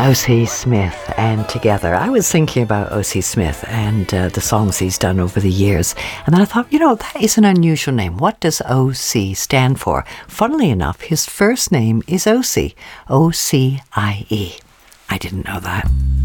O.C. Smith and Together. I was thinking about O.C. Smith and the songs he's done over the years, and then I thought, that is an unusual name. What does O.C. stand for? Funnily enough, his first name is O.C. O-C-I-E. I didn't know that.